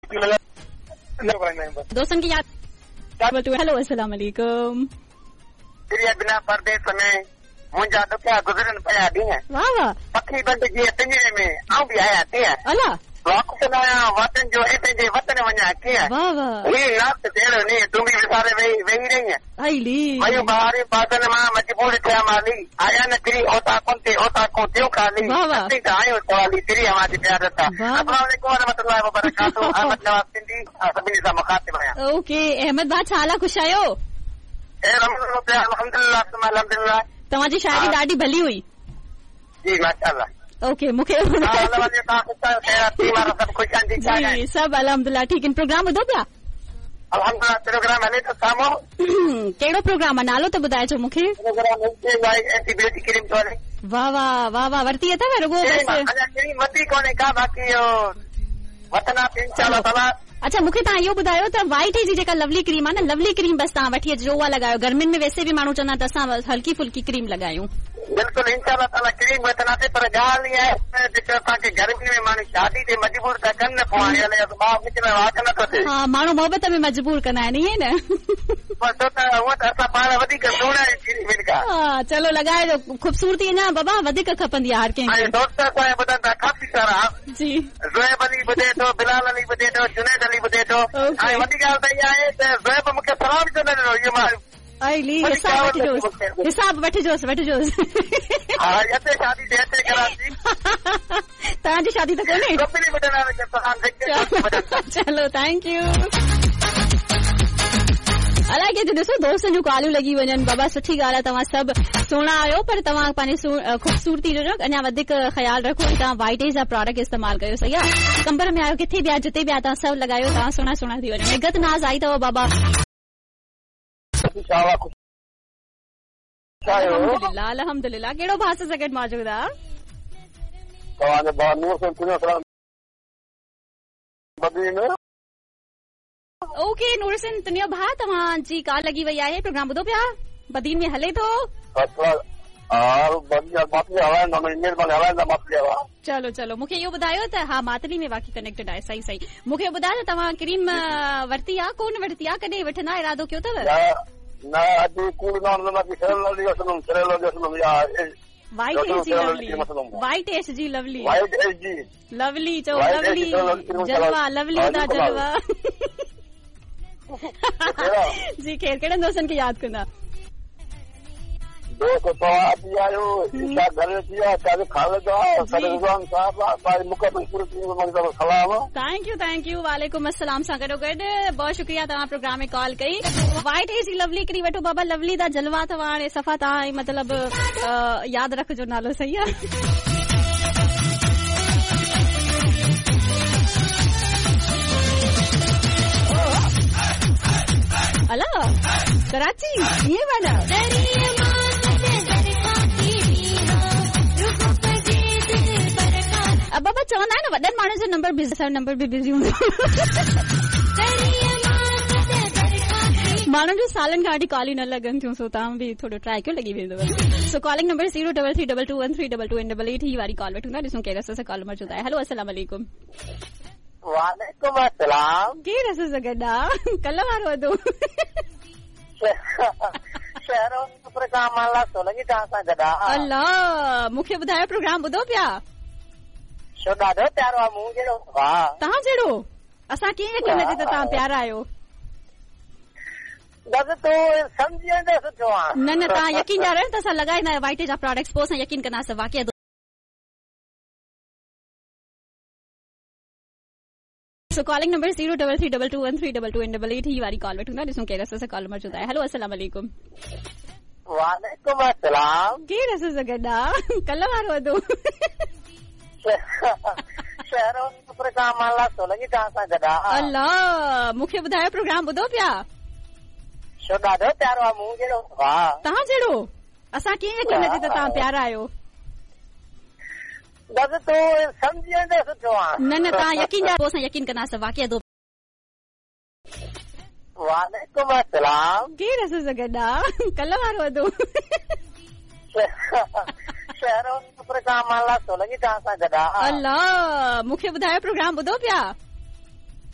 दोस्तन की याद। हेलो अस्सलाम वालेकुम। बिना परदेस में मुंहिंजा ॾुखिया गुज़रनि पिया ॾींहं। वाह वाह। पखी बंदि जीअं पिंजरे में आऊं बि आहियां तीअं। अला वापसि आहियां वतन जो ऐं पंहिंजे वतन वञा कीअं। वाह वाह। ही नाश्त जहिड़ो नी तूं बि विसारे वेही रही आहीं। आईली मयूं बहारे बादल मां मजबूर थिया माली आया न किरी ओताकुन ते ओताको थियो खाली। वाह वाह। असीं त आहियूं सवाली तिरी हमारी प्यार था। अस्सलाम वालेकुम वरहमतुल्लाहि वबरकातुहू। अहमद नवाज़ सिंधी सभिनी सां मुखातिब आहियां। ओके अहमद भाउ छा हाल आहे, ख़ुशि आहियो? अल्हम्दुलिल्लाह अल्हम्दुलिल्लाह। तव्हांजी शायरी ॾाढी भली हुई। जी माशाअल्लाह। ओके मूंखे जी सभु अल्हम्दुलिल्लाह ठीक आहिनि। प्रोग्राम ॿुधो पिया? अल्हम्दुलिल्लाह प्रोग्राम हले थो साम्हूं। कहिड़ो प्रोग्राम आहे, नालो त ॿुधाइजो मूंखे। वाह वाह वाह वाह। वरिती अथव रुगो वधी कोन्हे का बाक़ी वठंदा इंशाअल्लाह। अच्छा मूंखे तव्हां इहो ॿुधायो त वाइट जी जेका लवली क्रीम आहे न, लवली क्रीम बस तव्हां वठी अचिजो, उहा लॻायो। गर्मियुनि में वैसे बि माण्हू चवंदा त असां हल्की फुल्की क्रीम लॻायूं। बिल्कुलु इंशाअल्लाह ताला क्रीम वठंदासीं, पर ॻाल्हि इहा आहे जेको असांखे गर्मी में माण्हू शादी ते मजबूर था कनि न पोइ हाणे विच में वाक नथो थिए। हा माण्हू मोहबत में मजबूर कंदा आहिनि ईअं न। हूअं त असां पाण वधीक सुहिणा हा चलो लॻाइजो, ख़ूबसूरती अञा बाबा वधीक खपंदी आहे हर कंहिंखे। दोस्त असांजा ॿुधनि था काफ़ी सारा जी। ज़ुएब अली ॿुधे थो, बिलाल अली ॿुधे थो, जुनैद अली ॿुधे थो। हाणे वॾी ॻाल्हि त इहा आहे त ज़ुएब मूंखे सलाम छो न ॾिनो, इहो मां हिसाब वठिजोसि वठिजोसि। हा हिते शादी ते हिते करासीं। तव्हांजी शादी त कोन्हे। चलो थैंक यू। अलाए कंहिंजो ॾिसो दोस्तनि जूं कॉलियूं लॻी वञनि। बाबा सुठी ॻाल्हि आहे, तव्हां सभु सुहिणा आहियो, पर तव्हां पंहिंजी ख़ूबसूरती जो अञा वधीक ख़्यालु रखो। तव्हां वाइटेज जा प्रोडक्ट इस्तेमालु कयो, सही आहे। कंबर में आयो, किथे बि आहे, जिते बि आहे, तव्हां सभु लॻायो, तव्हां सुहिणा सुहिणा थी वञो। निगत नाज़ आई अथव बाबा। अल्हम्दुलिल्लाह। कहिड़ो भाउ सां गॾु मौजूद आहे? ओके नूरसिन तुनियो भाउ, तव्हांजी कॉल लॻी वई आहे। प्रोग्राम ॿुधो पिया? बदीन में हले थो। चलो चलो मूंखे इहो ॿुधायो त हा मातली में वाक़ई कनेक्टेड आहे। सही सही। मूंखे ॿुधायो त तव्हां क्रीम वरिती आहे कोन वरिती आहे, कॾहिं वठंदा इरादो कयो अथव? White S G lovely lovely चो लवली जलवा लवली दा जलवा। जी खैर कहिड़े दोस्तनि खे यादि कंदा? थैंक यू वालेकुम अस्सलाम सां गॾो गॾु बहुत शुक्रिया तव्हां प्रोग्राम में कॉल कई। वाइट एज जी लवली करी वठो बाबा, लवली दा जलवा अथव। हाणे सफ़ा तव्हां मतिलबु यादि रखिजो नालो, सही आहे। अला कराची ये वाला अब बाबा चवंदा आहिनि न वॾनि माण्हुनि जो नंबर बि बिज़ी हूंदो। माण्हुनि जो सालनि खां वठी कॉलियूं न लॻनि थियूं, सो तव्हां बि थोरो ट्राई कयो, लॻी वेंदव। सो कॉलिंग नंबर 033221322 888 वारी कॉल वठूं था। ॾिसूं कहिड़े रस्ते सां कॉल मौजूद आहे। हेलो अस्सलाम वालेकुम। वालेकुम अस्सलाम। कहिड़े रस्ते सां गॾु आहे? कल्ह वारो वधो अल्लाह। मूंखे ॿुधायो प्रोग्राम ॿुधो पिया? ॾाढो प्यारो आहे मूं जहिड़ो। तव्हां जहिड़ो असां कीअं यकीन अचे त तव्हां प्यारा आहियो? न न तव्हां यकीन ॾियारो त असां लॻाईंदा आहियूं वाइटे जा प्रोडक्ट्स, पोइ असां यकीन कंदासीं वाक़ई। सो कॉलिंग नंबर 033221322 वारी कॉल वठूं था। ॾिसूं कहिड़े रस्ते सां कॉल मौजूद आहे। हेलो अस्सलाम वालेकुम। वालेकुम अस्सलाम। कहिड़े रस्ते सां गॾु आहे? कल्ह वारो वधो शहर। अल्लाह। मूंखे ॿुधायो प्रोग्राम ॿुधो पिया? तव्हां जहिड़ो असां कीअं यकीन अचे त तव्हां प्यारा आहियो? न न तव्हां यकीन ॾियारो त असां लॻाईंदा आहियूं वाइटे जा प्रोडक्ट्स, पोइ असां यकीन कंदासीं वाक़ई। सो कॉलिंग नंबर 033221322 वारी कॉल वठूं था। ॾिसूं कहिड़े रस्ते सां कॉल मौजूद आहे। हेलो अस्सलाम वालेकुम। वालेकुम अस्सलाम। कहिड़े रस्ते सां गॾु आहे? अल्लाह। मूंखे ॿुधायो प्रोग्राम ॿुधो पिया? ॾाढो प्यारो आहे मूं जहिड़ो। तव्हां जहिड़ो असां कीअं यकीन अचे त तव्हां प्यारा आहियो? न न तव्हां यकीन ॾियारो, पोइ असां यकीन कंदासीं वाक़ई। वालेकुम अस्सलाम। कहिड़े रस्ते सां गॾु आहे? कल्ह वारो वधो शहर। अल्लाह। मूंखे ॿुधायो प्रोग्राम ॿुधो पिया?